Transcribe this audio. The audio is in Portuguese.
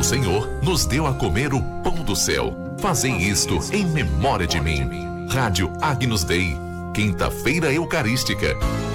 Senhor nos deu a comer o pão do céu. Fazei isto em memória de mim. Rádio Agnus Dei, quinta-feira eucarística.